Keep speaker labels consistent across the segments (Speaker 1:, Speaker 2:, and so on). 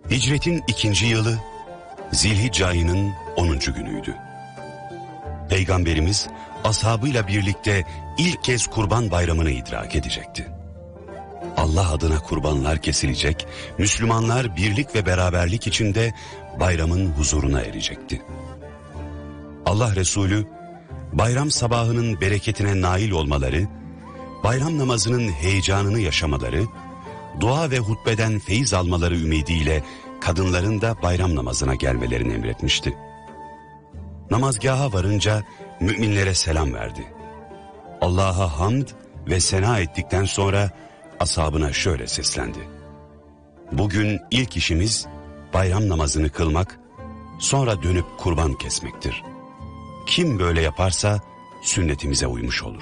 Speaker 1: Hicretin 2. yılı Zilhicce ayının 10. günüydü. Peygamberimiz ashabıyla birlikte ilk kez Kurban Bayramı'nı idrak edecekti. Allah adına kurbanlar kesilecek, Müslümanlar birlik ve beraberlik içinde bayramın huzuruna erecekti. Allah Resulü bayram sabahının bereketine nail olmaları, bayram namazının heyecanını yaşamaları, dua ve hutbeden feyiz almaları ümidiyle kadınların da bayram namazına gelmelerini emretmişti. Namazgaha varınca müminlere selam verdi. Allah'a hamd ve sena ettikten sonra ashabına şöyle seslendi: bugün ilk işimiz bayram namazını kılmak, sonra dönüp kurban kesmektir. Kim böyle yaparsa sünnetimize uymuş olur.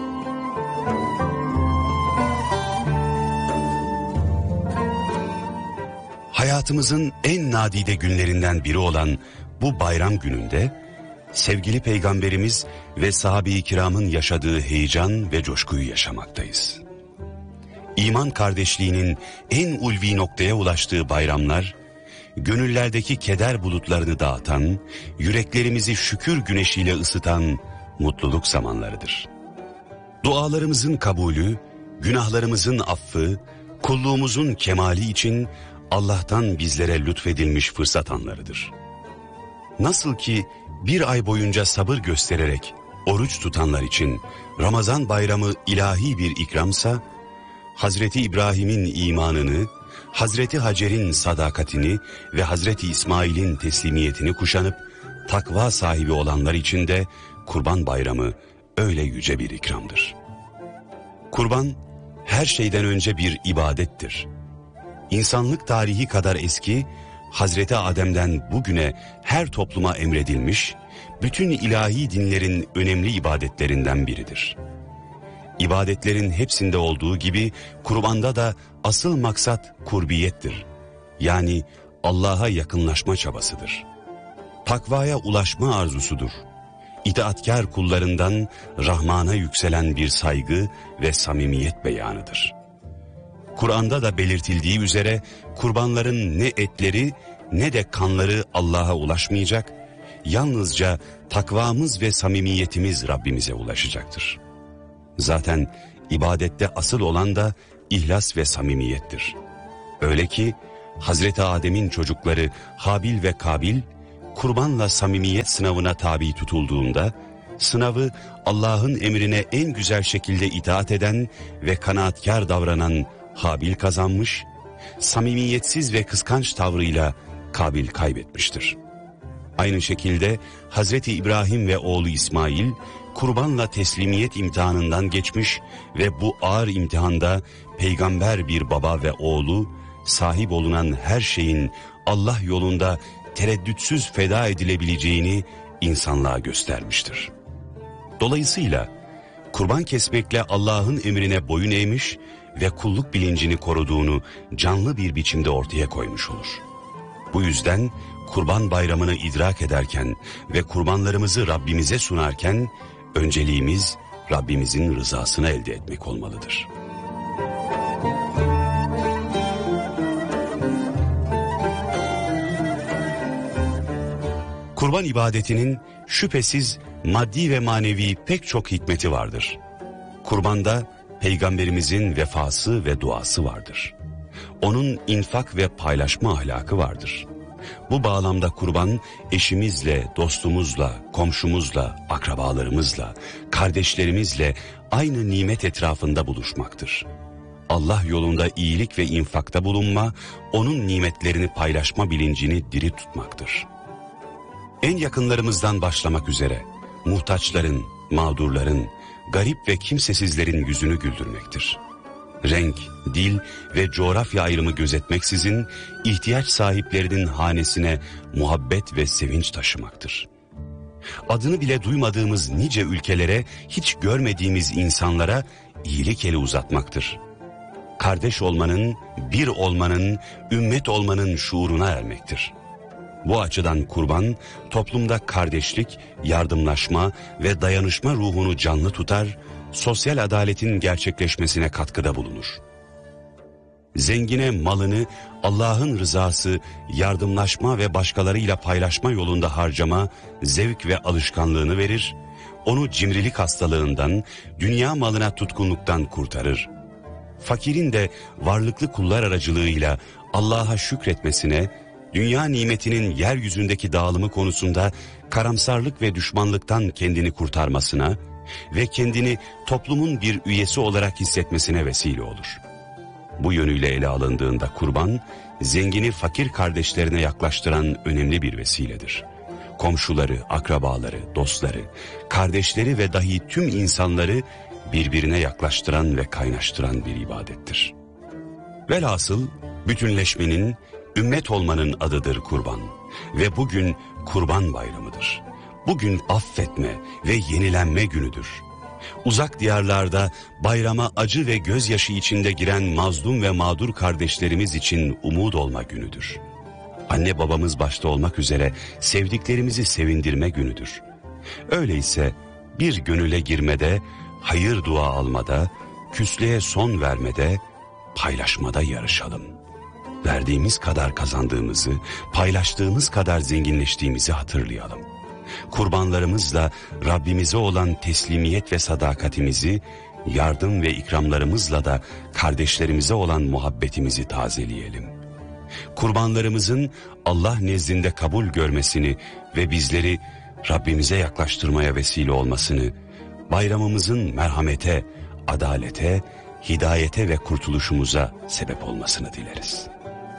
Speaker 1: Hayatımızın en nadide günlerinden biri olan bu bayram gününde sevgili Peygamberimiz ve sahabe-i kiramın yaşadığı heyecan ve coşkuyu yaşamaktayız. İman kardeşliğinin en ulvi noktaya ulaştığı bayramlar, gönüllerdeki keder bulutlarını dağıtan, yüreklerimizi şükür güneşiyle ısıtan mutluluk zamanlarıdır. Dualarımızın kabulü, günahlarımızın affı, kulluğumuzun kemali için Allah'tan bizlere lütfedilmiş fırsat anlarıdır. Nasıl ki bir ay boyunca sabır göstererek oruç tutanlar için Ramazan bayramı ilahi bir ikramsa, Hazreti İbrahim'in imanını, Hazreti Hacer'in sadakatini ve Hazreti İsmail'in teslimiyetini kuşanıp takva sahibi olanlar için de Kurban Bayramı öyle yüce bir ikramdır. Kurban her şeyden önce bir ibadettir. İnsanlık tarihi kadar eski, Hazreti Adem'den bugüne her topluma emredilmiş, bütün ilahi dinlerin önemli ibadetlerinden biridir. İbadetlerin hepsinde olduğu gibi kurbanda da asıl maksat kurbiyettir. Yani Allah'a yakınlaşma çabasıdır. Takvaya ulaşma arzusudur. İtaatkar kullarından Rahman'a yükselen bir saygı ve samimiyet beyanıdır. Kur'an'da da belirtildiği üzere kurbanların ne etleri ne de kanları Allah'a ulaşmayacak, yalnızca takvamız ve samimiyetimiz Rabbimize ulaşacaktır. Zaten ibadette asıl olan da ihlas ve samimiyettir. Öyle ki Hazreti Adem'in çocukları Habil ve Kabil kurbanla samimiyet sınavına tabi tutulduğunda, sınavı Allah'ın emrine en güzel şekilde itaat eden ve kanaatkar davranan Habil kazanmış, samimiyetsiz ve kıskanç tavrıyla Kabil kaybetmiştir. Aynı şekilde Hazreti İbrahim ve oğlu İsmail kurbanla teslimiyet imtihanından geçmiş ve bu ağır imtihanda peygamber bir baba ve oğlu sahip olunan her şeyin Allah yolunda tereddütsüz feda edilebileceğini insanlığa göstermiştir. Dolayısıyla kurban kesmekle Allah'ın emrine boyun eğmiş ve kulluk bilincini koruduğunu canlı bir biçimde ortaya koymuş olur. Bu yüzden Kurban Bayramı'nı idrak ederken ve kurbanlarımızı Rabbimize sunarken önceliğimiz Rabbimizin rızasını elde etmek olmalıdır. Kurban ibadetinin şüphesiz maddi ve manevi pek çok hikmeti vardır. Kurbanda Peygamberimizin vefası ve duası vardır. Onun infak ve paylaşma ahlakı vardır. Bu bağlamda kurban eşimizle, dostumuzla, komşumuzla, akrabalarımızla, kardeşlerimizle aynı nimet etrafında buluşmaktır. Allah yolunda iyilik ve infakta bulunma, onun nimetlerini paylaşma bilincini diri tutmaktır. En yakınlarımızdan başlamak üzere muhtaçların, mağdurların, garip ve kimsesizlerin yüzünü güldürmektir. Renk, dil ve coğrafya ayrımı gözetmeksizin ihtiyaç sahiplerinin hanesine muhabbet ve sevinç taşımaktır. Adını bile duymadığımız nice ülkelere, hiç görmediğimiz insanlara iyilik eli uzatmaktır. Kardeş olmanın, bir olmanın, ümmet olmanın şuuruna ermektir. Bu açıdan kurban, toplumda kardeşlik, yardımlaşma ve dayanışma ruhunu canlı tutar, sosyal adaletin gerçekleşmesine katkıda bulunur. Zengine malını Allah'ın rızası, yardımlaşma ve başkalarıyla paylaşma yolunda harcama, zevk ve alışkanlığını verir, onu cimrilik hastalığından, dünya malına tutkunluktan kurtarır. Fakirin de varlıklı kullar aracılığıyla Allah'a şükretmesine, dünya nimetinin yeryüzündeki dağılımı konusunda karamsarlık ve düşmanlıktan kendini kurtarmasına ve kendini toplumun bir üyesi olarak hissetmesine vesile olur. Bu yönüyle ele alındığında kurban, zengini fakir kardeşlerine yaklaştıran önemli bir vesiledir. Komşuları, akrabaları, dostları, kardeşleri ve dahi tüm insanları birbirine yaklaştıran ve kaynaştıran bir ibadettir. Velhasıl bütünleşmenin, ümmet olmanın adıdır kurban ve bugün Kurban Bayramıdır. Bugün affetme ve yenilenme günüdür. Uzak diyarlarda bayrama acı ve gözyaşı içinde giren mazlum ve mağdur kardeşlerimiz için umut olma günüdür. Anne babamız başta olmak üzere sevdiklerimizi sevindirme günüdür. Öyleyse bir gönüle girmede, hayır dua almada, küslüğe son vermede, paylaşmada yarışalım. Verdiğimiz kadar kazandığımızı, paylaştığımız kadar zenginleştiğimizi hatırlayalım. Kurbanlarımızla Rabbimize olan teslimiyet ve sadakatimizi, yardım ve ikramlarımızla da kardeşlerimize olan muhabbetimizi tazeleyelim. Kurbanlarımızın Allah nezdinde kabul görmesini ve bizleri Rabbimize yaklaştırmaya vesile olmasını, bayramımızın merhamete, adalete, hidayete ve kurtuluşumuza sebep olmasını dileriz.